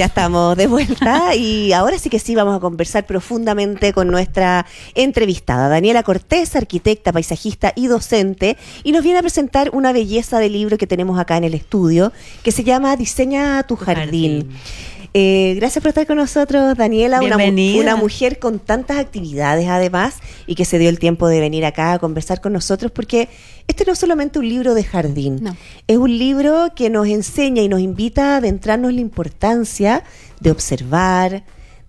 Ya estamos de vuelta y ahora sí que sí vamos a conversar profundamente con nuestra entrevistada, Daniela Cortés, arquitecta, paisajista y docente, y nos viene a presentar una belleza de libro que tenemos acá en el estudio, que se llama Diseña tu jardín. Gracias por estar con nosotros, Daniela, una mujer con tantas actividades además, y que se dio el tiempo de venir acá a conversar con nosotros, porque este no es solamente un libro de jardín, no. Es un libro que nos enseña y nos invita a adentrarnos en la importancia de observar,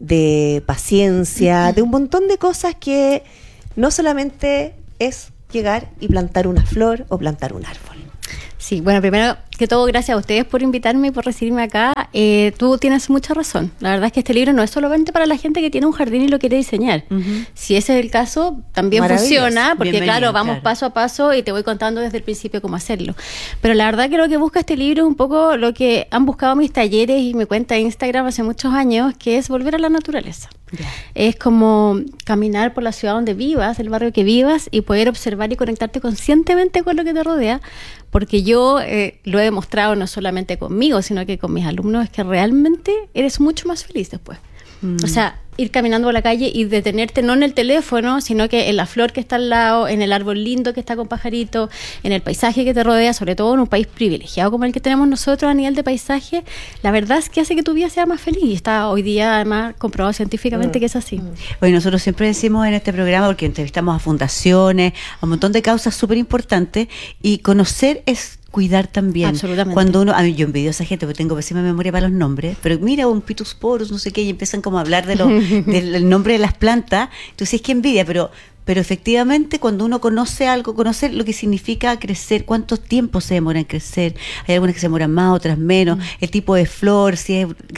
de paciencia, de un montón de cosas que no solamente es llegar y plantar una flor o plantar un árbol. Sí, bueno, primero que todo, gracias a ustedes por invitarme y por recibirme acá. Tú tienes mucha razón. La verdad es que este libro no es solamente para la gente que tiene un jardín y lo quiere diseñar. Uh-huh. Si ese es el caso, también funciona, porque claro, vamos paso a paso y te voy contando desde el principio cómo hacerlo. Pero la verdad que lo que busca este libro es un poco lo que han buscado mis talleres y mi cuenta de Instagram hace muchos años, que es volver a la naturaleza. Yeah. Es como caminar por la ciudad donde vivas, el barrio que vivas, y poder observar y conectarte conscientemente con lo que te rodea, porque yo lo he demostrado no solamente conmigo, sino que con mis alumnos, es que realmente eres mucho más feliz después. O sea, ir caminando por la calle y detenerte no en el teléfono, sino que en la flor que está al lado, en el árbol lindo que está con pajarito, en el paisaje que te rodea, sobre todo en un país privilegiado como el que tenemos nosotros a nivel de paisaje. La verdad es que hace que tu vida sea más feliz, y está hoy día además comprobado científicamente que es así. Bueno, nosotros siempre decimos en este programa, porque entrevistamos a fundaciones, a un montón de causas súper importantes, y conocer es cuidar también. Absolutamente. Cuando uno, a mí yo envidio a esa gente porque tengo pésima memoria para los nombres, pero mira un Pitusporus, no sé qué, y empiezan como a hablar de del nombre de las plantas. Entonces es que envidia, pero efectivamente cuando uno conoce algo, conocer lo que significa crecer, cuánto tiempo se demora en crecer, hay algunas que se demoran más, otras menos, el tipo de flor, si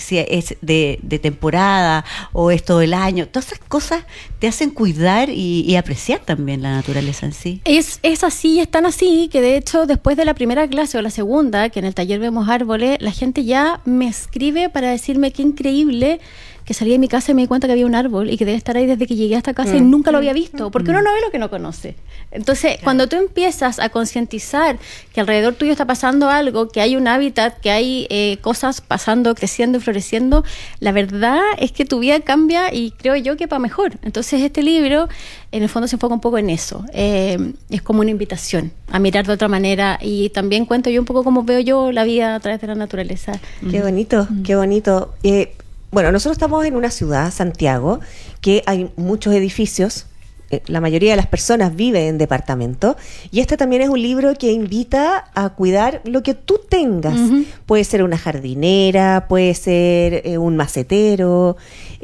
es de temporada o es todo el año, todas esas cosas te hacen cuidar y apreciar también la naturaleza en sí. Es así, es tan así que de hecho después de la primera clase o la segunda, que en el taller vemos árboles, la gente ya me escribe para decirme qué increíble que salí de mi casa y me di cuenta que había un árbol y que debe estar ahí desde que llegué a esta casa y nunca lo había visto, porque uno no ve lo que no conoce. Entonces, claro, cuando tú empiezas a concientizar que alrededor tuyo está pasando algo, que hay un hábitat, que hay cosas pasando, creciendo y floreciendo, la verdad es que tu vida cambia, y creo yo que para mejor. Entonces este libro en el fondo se enfoca un poco en eso, es como una invitación a mirar de otra manera, y también cuento yo un poco cómo veo yo la vida a través de la naturaleza. Qué bonito, qué bonito. Bueno, nosotros estamos en una ciudad, Santiago, que hay muchos edificios, la mayoría de las personas viven en departamentos, y este también es un libro que invita a cuidar lo que tú tengas. Uh-huh. Puede ser una jardinera, puede ser un macetero.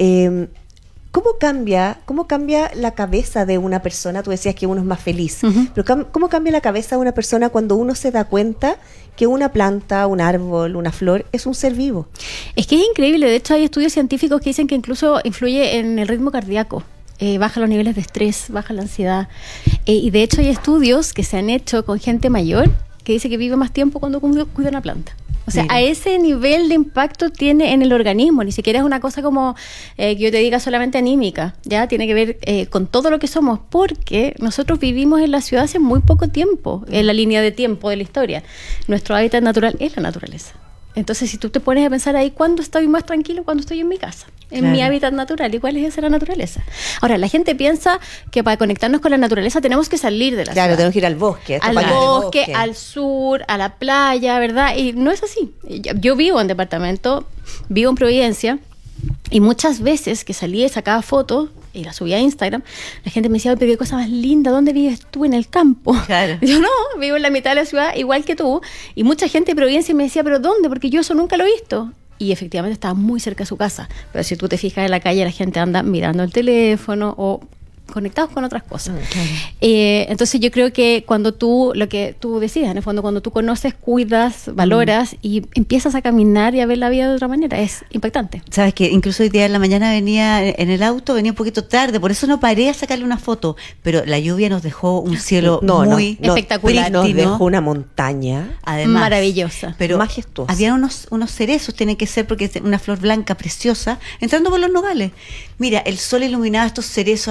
¿Cómo cambia la cabeza de una persona? Tú decías que uno es más feliz, uh-huh, pero ¿cómo cambia la cabeza de una persona cuando uno se da cuenta que una planta, un árbol, una flor es un ser vivo? Es que es increíble. De hecho hay estudios científicos que dicen que incluso influye en el ritmo cardíaco, baja los niveles de estrés, baja la ansiedad, y de hecho hay estudios que se han hecho con gente mayor que dice que vive más tiempo cuando cuida una planta. O sea, mira, a ese nivel de impacto tiene en el organismo. Ni siquiera es una cosa como que yo te diga solamente anímica, ya tiene que ver con todo lo que somos, porque nosotros vivimos en la ciudad hace muy poco tiempo, en la línea de tiempo de la historia. Nuestro hábitat natural es la naturaleza. Entonces, si tú te pones a pensar ahí, ¿cuándo estoy más tranquilo? Cuando estoy en mi casa, en mi hábitat natural. ¿Y cuál es esa la naturaleza? Ahora, la gente piensa que para conectarnos con la naturaleza tenemos que salir de la ciudad. Claro, tenemos que ir al bosque. Al bosque, al sur, a la playa, ¿verdad? Y no es así. Yo vivo en departamento, vivo en Providencia, y muchas veces que salía y sacaba fotos y la subía a Instagram, la gente me decía, pero qué cosa más linda, ¿dónde vives tú? En el campo. Claro. Yo no, vivo en la mitad de la ciudad igual que tú, y mucha gente de Providencia me decía, ¿pero dónde? Porque yo eso nunca lo he visto. Y efectivamente estaba muy cerca de su casa, pero si tú te fijas en la calle, la gente anda mirando el teléfono o conectados con otras cosas. Claro. Entonces yo creo que cuando tú, lo que tú decías, en el fondo, cuando tú conoces, cuidas, valoras y empiezas a caminar y a ver la vida de otra manera, es impactante. Sabes que incluso hoy día en la mañana venía en el auto, venía un poquito tarde, por eso no paré a sacarle una foto, pero la lluvia nos dejó un cielo muy espectacular. Nos dejó una montaña, además, maravillosa, pero majestuosa. Había unos cerezos, tienen que ser, porque es una flor blanca preciosa, entrando por los nogales. Mira, el sol iluminaba estos cerezos, había mucho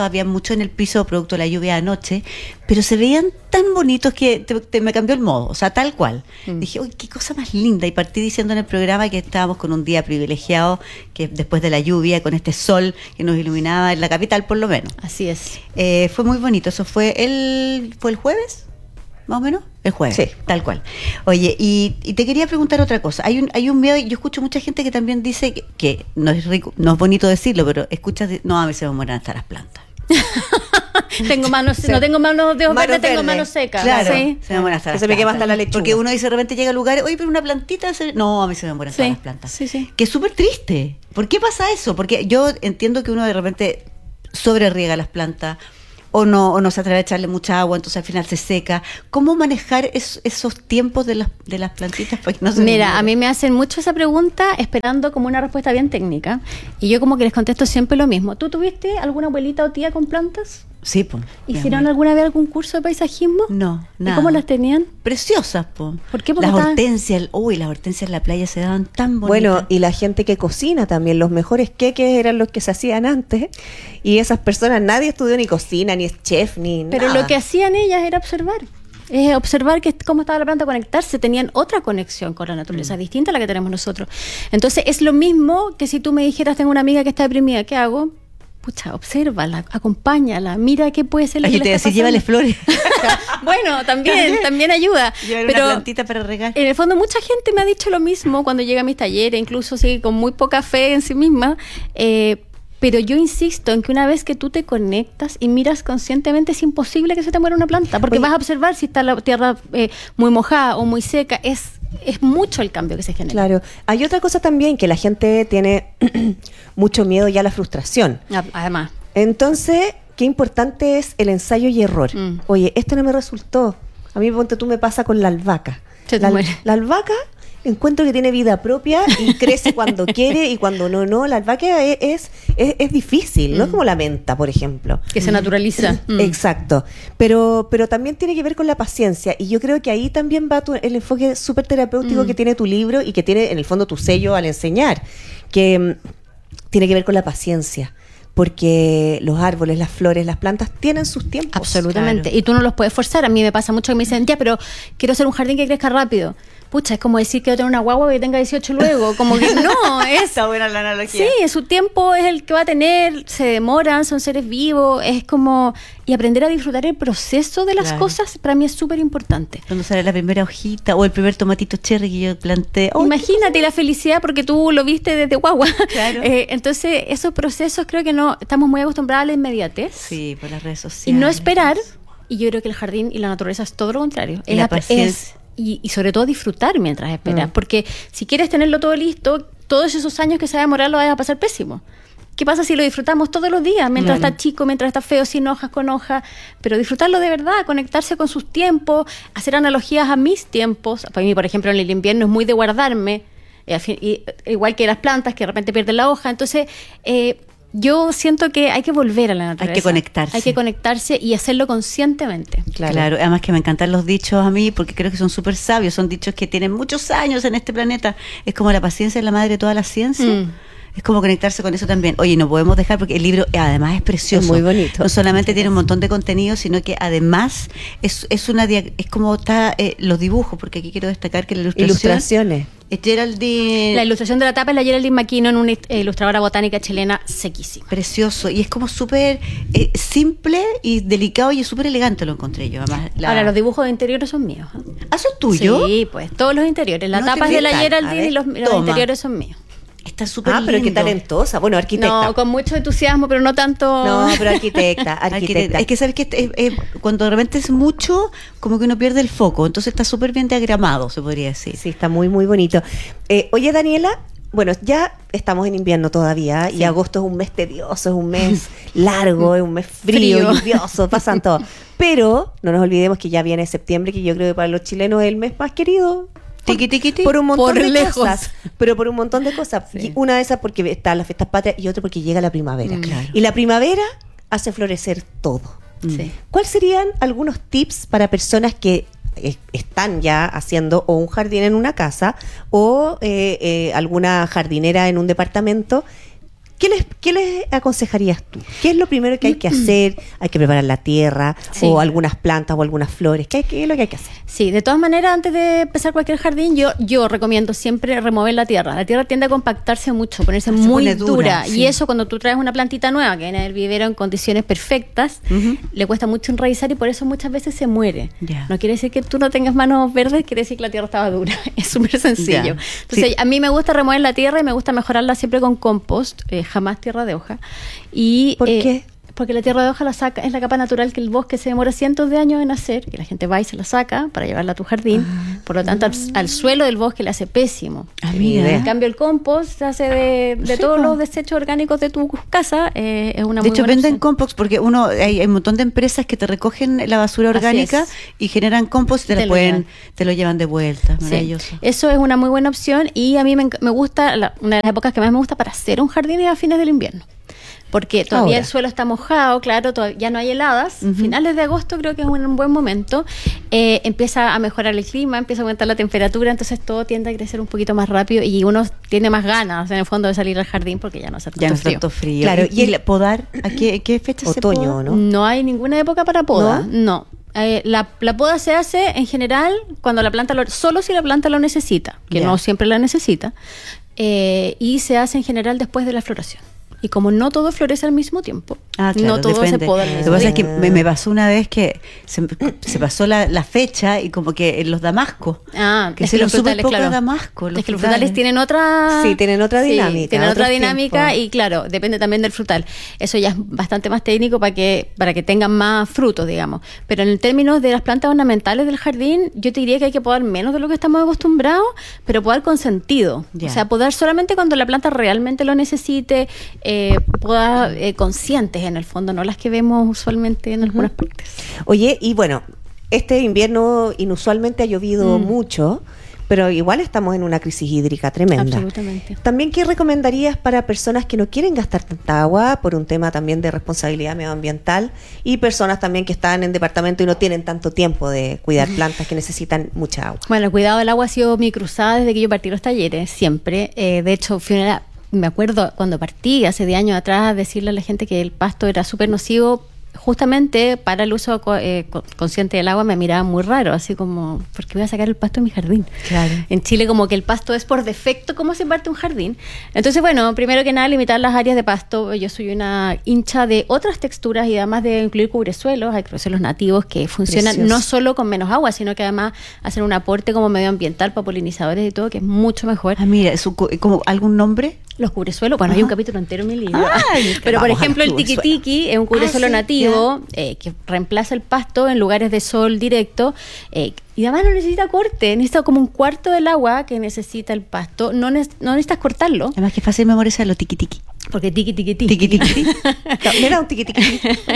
mucho en el piso producto de la lluvia anoche, pero se veían tan bonitos que me cambió el modo, o sea, tal cual. Dije, uy, qué cosa más linda, y partí diciendo en el programa que estábamos con un día privilegiado, que después de la lluvia, con este sol que nos iluminaba en la capital por lo menos. Así es. Fue muy bonito, eso fue el jueves, más o menos. El jueves, sí, tal cual. Oye, y te quería preguntar otra cosa. Hay un miedo, y yo escucho mucha gente que también dice que no es rico, no es bonito decirlo, pero escuchas, no, a mí se me mueren hasta las plantas. Tengo manos, no tengo manos de verde, tengo manos secas. Claro, ¿sí? se me mueren hasta las se plantas. me quema hasta la lechuga. Porque uno dice, de repente llega a lugares, oye, pero una plantita, no, a mí se me mueren hasta las plantas. Sí, sí. Que es súper triste. ¿Por qué pasa eso? Porque yo entiendo que uno de repente sobreriega las plantas, o no se atreve a echarle mucha agua, entonces al final se seca. ¿Cómo manejar esos tiempos de las plantitas para que no se Mira, a mí me hacen mucho esa pregunta esperando como una respuesta bien técnica, y yo como que les contesto siempre lo mismo. ¿Tú tuviste alguna abuelita o tía con plantas? Sí, pues. ¿Hicieron alguna vez algún curso de paisajismo? No, nada. ¿Y cómo las tenían? Preciosas, po. ¿Por qué? Porque las estaban... hortensias, las hortensias en la playa se daban tan bonitas. Bueno, y la gente que cocina también, los mejores queques eran los que se hacían antes, y esas personas, nadie estudió ni cocina, ni es chef, ni Pero nada. lo que hacían ellas era observar. Observar cómo estaba la planta, conectarse, tenían otra conexión con la naturaleza, distinta a la que tenemos nosotros. Entonces es lo mismo que si tú me dijeras, tengo una amiga que está deprimida, ¿qué hago? Pucha, obsérvala, acompáñala, mira qué puede ser lo que le está pasando. Llévale flores. Bueno, también ayuda. Llevar pero una plantita para regar. En el fondo mucha gente me ha dicho lo mismo cuando llega a mis talleres, incluso sí, con muy poca fe en sí misma, pero yo insisto en que una vez que tú te conectas y miras conscientemente, es imposible que se te muera una planta, porque vas a observar si está la tierra muy mojada o muy seca. Es mucho el cambio que se genera. Claro. Hay otra cosa también, que la gente tiene mucho miedo ya a la frustración. Además. Entonces, qué importante es el ensayo y error. Oye, esto no me resultó. A mí, ponte tú, me pasa con la albahaca. La albahaca encuentro que tiene vida propia y crece cuando quiere y cuando no. La albahaca es difícil, no es como la menta, por ejemplo. Que se naturaliza. Exacto. Pero también tiene que ver con la paciencia, y yo creo que ahí también va el enfoque súper terapéutico que tiene tu libro y que tiene en el fondo tu sello al enseñar, que tiene que ver con la paciencia. Porque los árboles, las flores, las plantas tienen sus tiempos. Absolutamente. Claro. Y tú no los puedes forzar. A mí me pasa mucho que me dicen, ya, pero quiero hacer un jardín que crezca rápido. Pucha, es como decir que yo tengo una guagua que tenga 18 luego. Como que no, es... Está buena la analogía. Sí, su tiempo es el que va a tener, se demoran, son seres vivos, es como... Y aprender a disfrutar el proceso de las cosas, para mí es súper importante. Cuando sale la primera hojita o el primer tomatito cherry que yo planté. Imagínate la felicidad porque tú lo viste desde guagua. Claro. Entonces, esos procesos creo que no estamos muy acostumbrados a la inmediatez. Sí, por las redes sociales. Y no esperar. Y yo creo que el jardín y la naturaleza es todo lo contrario. Y la paciencia. Y sobre todo disfrutar mientras esperas. Porque si quieres tenerlo todo listo, todos esos años que se va a demorar lo vas a pasar pésimo. ¿Qué pasa si lo disfrutamos todos los días? Mientras está chico, mientras está feo, sin hojas, con hojas. Pero disfrutarlo de verdad, conectarse con sus tiempos, hacer analogías a mis tiempos. Para mí, por ejemplo, en el invierno es muy de guardarme, igual que las plantas que de repente pierden la hoja. Entonces, yo siento que hay que volver a la naturaleza. Hay que conectarse. Hay que conectarse y hacerlo conscientemente. Claro, además que me encantan los dichos a mí, porque creo que son súper sabios, son dichos que tienen muchos años en este planeta. Es como la paciencia es la madre de toda la ciencia. Es como conectarse con eso también. Oye, no podemos dejar, porque el libro además es precioso. Es muy bonito. No solamente tiene un montón de contenido, sino que además es como está los dibujos, porque aquí quiero destacar que la Ilustraciones. Es Geraldine. La ilustración de la tapa es la Geraldine McKinnon, una ilustradora botánica chilena sequísima. Precioso. Y es como súper simple y delicado, y es súper elegante, lo encontré yo. Además, Ahora, los dibujos de interiores son míos. ¿Ah, son tuyos? Sí, pues, todos los interiores. La No tapa te es de la metas. Geraldine y los interiores son míos. Está súper lindo. Pero qué talentosa. Bueno, arquitecta. No, con mucho entusiasmo, pero no tanto... No, pero arquitecta. Es que sabes que cuando de repente es mucho, como que uno pierde el foco. Entonces está súper bien diagramado, se podría decir. Sí, está muy, muy bonito. Oye, Daniela, bueno, ya estamos en invierno todavía, y agosto es un mes tedioso, es un mes largo, es un mes frío, lluvioso, pasan todo. Pero no nos olvidemos que ya viene septiembre, que yo creo que para los chilenos es el mes más querido. Por un montón de cosas. Pero por un montón de cosas. Sí. Y una de esas porque están las fiestas patrias, y otra porque llega la primavera. Claro. Y la primavera hace florecer todo. Sí. ¿Cuáles serían algunos tips para personas que están ya haciendo o un jardín en una casa o alguna jardinera en un departamento? ¿Qué les aconsejarías tú? ¿Qué es lo primero que hay que hacer? ¿Hay que preparar la tierra o algunas plantas o algunas flores? ¿Qué es lo que hay que hacer? Sí, de todas maneras, antes de empezar cualquier jardín, yo recomiendo siempre remover la tierra. La tierra tiende a compactarse mucho, ponerse muy dura. Sí. Y eso, cuando tú traes una plantita nueva que viene del vivero en condiciones perfectas, le cuesta mucho enraizar y por eso muchas veces se muere. No quiere decir que tú no tengas manos verdes, quiere decir que la tierra estaba dura. Es súper sencillo. Entonces, a mí me gusta remover la tierra y me gusta mejorarla siempre con compost, jamás tierra de hoja. Y, ¿por qué? Porque la tierra de hoja es la capa natural que el bosque se demora cientos de años en hacer, y la gente va y se la saca para llevarla a tu jardín. Por lo tanto, al suelo del bosque le hace pésimo. En cambio, el compost se hace de todos los desechos orgánicos de tu casa. Es una muy buena opción. venden compost porque hay un montón de empresas que te recogen la basura orgánica y generan compost y te lo llevan de vuelta. Maravilloso. Sí. Eso es una muy buena opción y a mí me gusta, una de las épocas que más me gusta para hacer un jardín es a fines del invierno. Porque todavía el suelo está mojado, claro, ya no hay heladas. Finales de agosto creo que es un buen momento. Empieza a mejorar el clima, empieza a aumentar la temperatura, entonces todo tiende a crecer un poquito más rápido y uno tiene más ganas, en el fondo, de salir al jardín porque ya no hace tanto frío. Claro, ¿y el podar? ¿A qué fecha se poda? Otoño, ¿no? No hay ninguna época para poda, no. La poda se hace en general cuando la planta solo si la planta lo necesita, que no siempre la necesita, y se hace en general después de la floración. Y como no todo florece al mismo tiempo, no todo se poda al mismo tiempo. Lo que pasa es que me pasó una vez que se pasó la fecha y como que en los damascos. Que se los frutales, claro. Damasco, es que los frutales tienen otra... Sí, tienen otra dinámica. Tienen otra dinámica y claro, depende también del frutal. Eso ya es bastante más técnico para que tengan más frutos, digamos. Pero en términos de las plantas ornamentales del jardín, yo te diría que hay que podar menos de lo que estamos acostumbrados, pero podar con sentido. O sea, podar solamente cuando la planta realmente lo necesite, podas conscientes en el fondo, no las que vemos usualmente en algunas partes. Oye, y bueno, este invierno inusualmente ha llovido mucho, pero igual estamos en una crisis hídrica tremenda. Absolutamente. También, ¿qué recomendarías para personas que no quieren gastar tanta agua por un tema también de responsabilidad medioambiental y personas también que están en departamento y no tienen tanto tiempo de cuidar plantas que necesitan mucha agua? Bueno, el cuidado del agua ha sido mi cruzada desde que yo partí los talleres, siempre. De hecho, me acuerdo cuando partí hace 10 años atrás decirle a la gente que el pasto era súper nocivo justamente para el uso consciente del agua. Me miraba muy raro, así como, ¿por qué voy a sacar el pasto de mi jardín? Claro. En Chile como que el pasto es por defecto cómo se parte un jardín. Entonces, bueno, primero que nada, limitar las áreas de pasto. Yo soy una hincha de otras texturas y además de incluir cubresuelos. Hay cubresuelos nativos que funcionan no solo con menos agua, sino que además hacen un aporte como medioambiental para polinizadores y todo, que es mucho mejor. Mira, ¿como algún nombre? Los cubresuelos, bueno, hay un capítulo entero en mi libro. Pero por ejemplo, el tiquitiqui es un cubresuelo nativo que reemplaza el pasto en lugares de sol directo y además no necesita corte, necesita como un cuarto del agua que necesita el pasto, no necesitas cortarlo. Además que es fácil memorizarlo, tiqui-tiqui. Porque tiqui-tiqui-tiqui. Tiqui-tiqui. Mira, un tiqui-tiqui.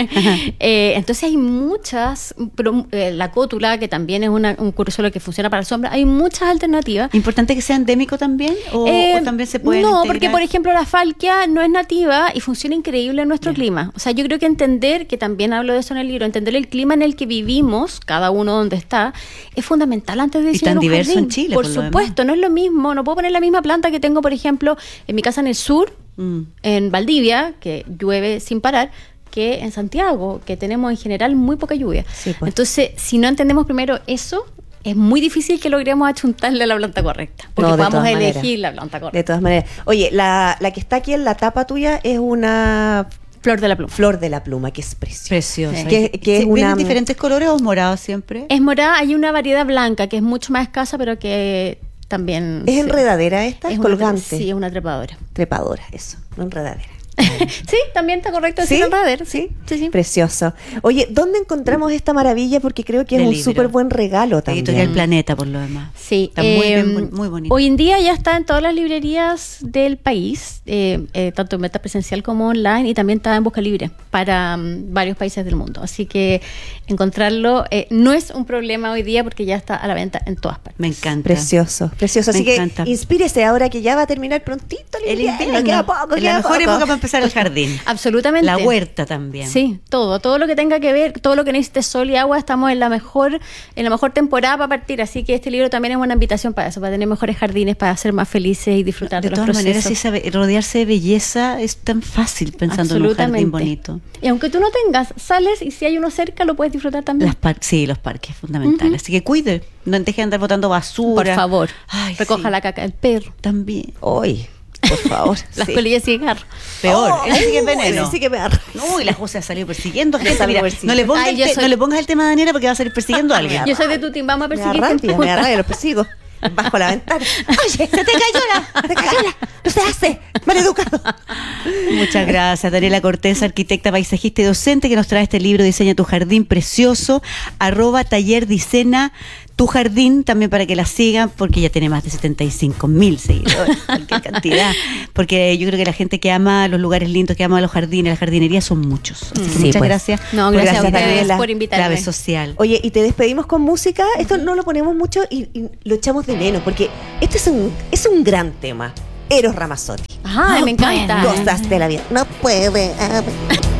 Entonces hay muchas, pero la cótula, que también es un cubresuelo que funciona para la sombra, hay muchas alternativas. ¿Importante que sea endémico también? ¿O también se puede No, porque por ejemplo la falquia no es nativa y funciona increíble en nuestro clima. O sea, yo creo que entender, que también hablo de eso en el libro, entender el clima en el que vivimos, cada uno donde está, es fundamental antes de diseñar un jardín. Y tan diverso en Chile, por supuesto, no es lo mismo. No puedo poner la misma planta que tengo, por ejemplo, en mi casa en el sur, en Valdivia, que llueve sin parar, que en Santiago, que tenemos en general muy poca lluvia. Sí, pues. Entonces, si no entendemos primero eso, es muy difícil que logremos achuntarle a la planta correcta, porque podamos elegir la planta correcta. De todas maneras. Oye, la que está aquí en la tapa tuya es una flor de la pluma. Flor de la pluma, que es preciosa. Preciosa. Sí. Que es ¿Vienen diferentes colores o morado siempre? Es morada, hay una variedad blanca que es mucho más escasa, pero que también... ¿Es enredadera esta? ¿Es colgante? Sí, es una trepadora. Trepadora, eso, no enredadera. Sí, también está correcto decir enredadera. Sí. Precioso. Oye, ¿dónde encontramos esta maravilla? Porque creo que es un súper buen regalo también. Editorial Planeta, por lo demás. Sí. Está muy bien, muy bonito. Hoy en día ya está en todas las librerías del país, tanto en venta presencial como online, y también está en Busca Libre para varios países del mundo. Así que encontrarlo no es un problema hoy día porque ya está a la venta en todas partes. Me encanta. Precioso. Así que inspírese ahora que ya va a terminar prontito el invierno. Queda poco, la mejor época para empezar el jardín. Absolutamente. La huerta también. Sí, todo lo que tenga que ver, todo lo que necesite sol y agua, estamos en la mejor temporada para partir, así que este libro también es una invitación para eso, para tener mejores jardines, para ser más felices y disfrutar de los todas procesos. maneras, rodearse de belleza es tan fácil pensando en un jardín bonito. Y aunque tú no tengas, sales y si hay uno cerca lo puedes disfrutar también. Sí, los parques, fundamental. Así que cuide, no deje de andar botando basura. Por favor, Ay, recoja la caca del perro. También. Hoy, por favor. Las sí. colillas de cigarro. Peor, ese sí que es veneno. Ese sí que me da Uy, la José ha salido persiguiendo Me gente. salió Mira, persiguiendo. no le pongas Ay, no le pongas el tema de Daniela porque va a salir persiguiendo a alguien. Yo soy de tu team, vamos a Me da perseguirte. rabia, me da rabia, los persigo. Bajo la ventana. Oye, se te cayó la. No se hace. Maleducado. Muchas gracias, Daniela Cortés, arquitecta, paisajista y docente, que nos trae este libro Diseña tu Jardín precioso. @taller Diseña tu Jardín, también para que la sigan, porque ya tiene más de 75.000 seguidores. Qué cantidad. Porque yo creo que la gente que ama los lugares lindos, que ama los jardines, la jardinería, son muchos. Así que Sí, muchas pues. gracias. No, gracias a ustedes Daniela. por invitarme. Clave social. Oye, y te despedimos con música. Esto no lo ponemos mucho y lo echamos de menos, porque este es un gran tema. Eros Ramazzotti. Ay, me encanta. Cosas de la vida. No puede haber